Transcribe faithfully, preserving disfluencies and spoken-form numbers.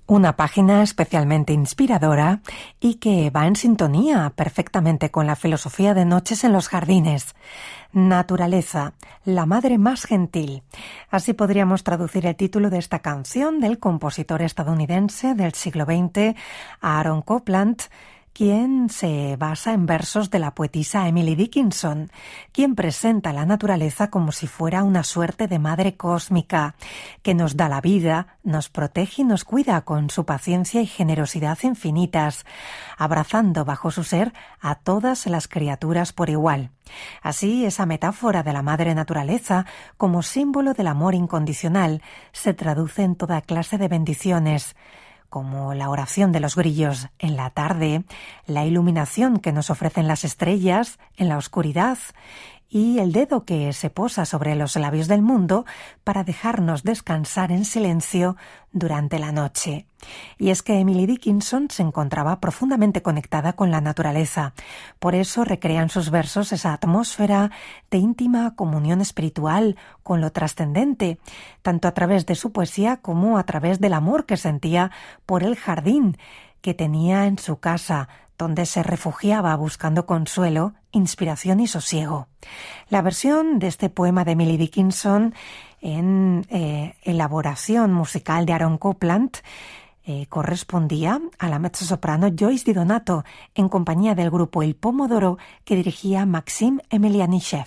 Una página especialmente inspiradora y que va en sintonía perfectamente con la filosofía de Noches en los Jardines. Naturaleza, la madre más gentil. Así podríamos traducir el título de esta canción del compositor estadounidense del siglo veinte, Aaron Copland, quien se basa en versos de la poetisa Emily Dickinson, quien presenta la naturaleza como si fuera una suerte de madre cósmica, que nos da la vida, nos protege y nos cuida con su paciencia y generosidad infinitas, abrazando bajo su ser a todas las criaturas por igual. Así, esa metáfora de la madre naturaleza, como símbolo del amor incondicional, se traduce en toda clase de bendiciones, como la oración de los grillos en la tarde, la iluminación que nos ofrecen las estrellas en la oscuridad y el dedo que se posa sobre los labios del mundo para dejarnos descansar en silencio durante la noche. Y es que Emily Dickinson se encontraba profundamente conectada con la naturaleza. Por eso recrea en sus versos esa atmósfera de íntima comunión espiritual con lo trascendente, tanto a través de su poesía como a través del amor que sentía por el jardín que tenía en su casa, donde se refugiaba buscando consuelo, inspiración y sosiego. La versión de este poema de Emily Dickinson en eh, elaboración musical de Aaron Copland eh, correspondía a la mezzosoprano Joyce Di Donato en compañía del grupo Il Pomodoro que dirigía Maxim Emelianichev.